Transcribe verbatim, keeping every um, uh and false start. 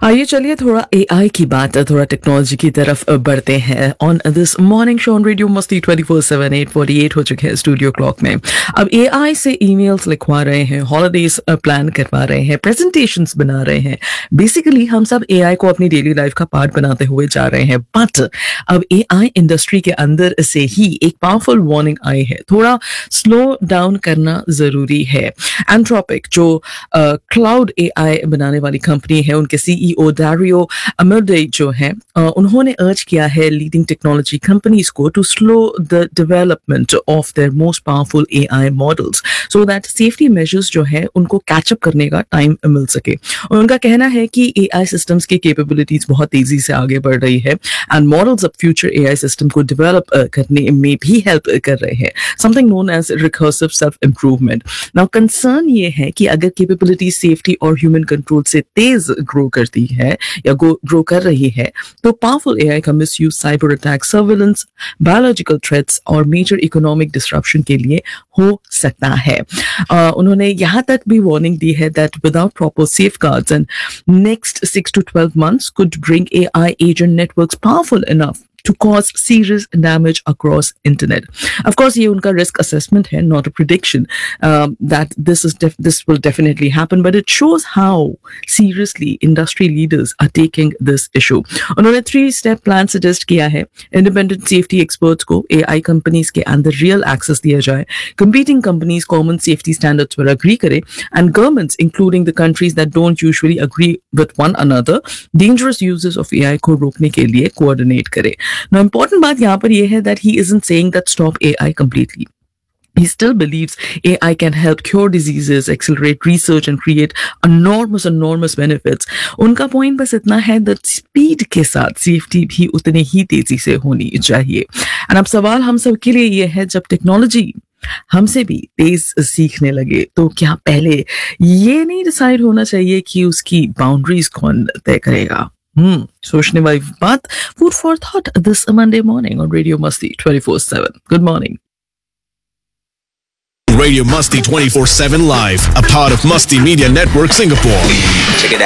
आइए चलिए थोड़ा एआई की बात थोड़ा टेक्नोलॉजी की तरफ बढ़ते हैं on this morning show on radio मस्ती twenty four seven eight forty eight हो चुके हैं स्टूडियो क्लॉक में। अब एआई से ईमेल्स लिखवा रहे हैं, हॉलिडेज प्लान करवा रहे हैं, प्रेजेंटेशंस बना रहे हैं। बेसिकली हम सब एआई को अपनी डेली लाइफ का पार्ट बनाते हुए जा रहे हैं। बट अब एआई इंडस्ट्री के अंदर से ही एक पावरफुल वार्निंग आई है, थोड़ा स्लो डाउन करना जरूरी है। एंथ्रोपिक जो क्लाउड एआई बनाने वाली कंपनी है, उनके सीईओ डारियो अमोडे जो है, उन्होंने अर्ज किया है लीडिंग टेक्नोलॉजी कंपनीज को to slow the development of their most powerful AI models so that safety measures जो है उनको कैचअप करने का टाइम मिल सके। और उनका कहना है कि एआई सिस्टम्स की कैपेबिलिटीज बहुत तेजी से आगे बढ़ रही है एंड मॉडल्स अब फ्यूचर एआई सिस्टम को डेवलप करने में भी हेल्प कर रहे हैं, something known as recursive self improvement. Now concern ये है कि अगर कैपेबिलिटी सेफ्टी और ह्यूमन कंट्रोल से तेज ग्रो करती है या ग्रो कर रही है तो पावरफुल एआई का misuse cyber attack, surveillance, biological threats और मेजर इकोनॉमिक डिस्ट्रप्शन के लिए हो सकता है। uh, उन्होंने यहाँ तक भी वार्निंग दी है that without proper safeguards and next six to twelve months could bring AI agent networks powerful enough to cause serious damage across internet. Of course, ये उनका risk assessment है, not a prediction um, that this is def- this will definitely happen, but it shows how seriously industry leaders are taking this issue. उन्होंने three step plan suggest किया है। Independent safety experts को A I companies के अंदर real access दिया जाए, competing companies common safety standards पर agree करें, and governments, including the countries that don't usually agree with one another, dangerous uses of A I को रोकने के लिए coordinate करें। Now, important बात यहाँ पर यह है that he isn't saying that stop A I completely. He still believes A I can help cure diseases, accelerate research and create enormous, enormous benefits. उनका point बस इतना है that speed के साथ safety भी उतने ही तेजी से होनी चाहिए। और अब सवाल हम सब के लिए ये है, जब टेक्नोलॉजी हमसे भी तेज सीखने लगे तो क्या पहले ये नहीं डिसाइड होना चाहिए कि उसकी बाउंड्रीज कौन तय करेगा? Hmm. सोचने वाली बात, food for thought this Monday morning on Radio Masti twenty-four seven. Good morning. Radio Masti twenty-four seven Live, a part of Masti Media Network Singapore. Check it out.